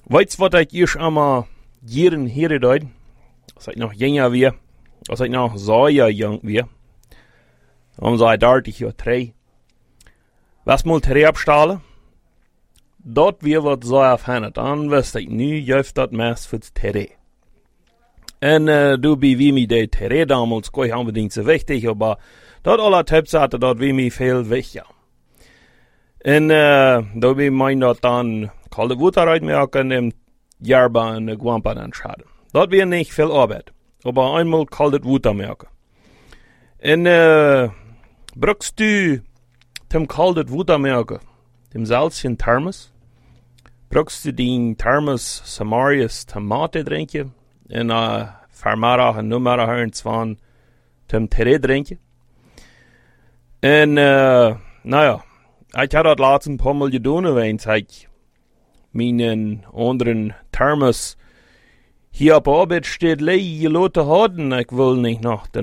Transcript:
Weet wat ik eerst allemaal jaren hier deed, als ik nog jonger weer, als ik nog zo jong weer, om zo 30 jaar 3, was moet er opstalen? Dat weer wat zo afhangt, dan wist ik nu juist dat meest voor het terrein. En du bij wie mij de terrein damals kon je unbedingt zo wichtig, maar dat alle tips zaten dat wie mij veel wichtiger. En daar bij mij dat dan kalde water uitmerken en jarba en guampa dan schaden. Dat weer niet veel arbeid, maar eenmaal kalde water merken. En brukst du tem kalde water merken, dem salz in thermos, brukst du die thermos Samarias tomaten drinken en vermiddag en nummer herens tem terrein drinken. En nou ja, ik had dat laatst een paar maal gedaan, want ik mijn andere thermos hier op arbeid steeds leeg gelaten hadden. Ik wil niet nog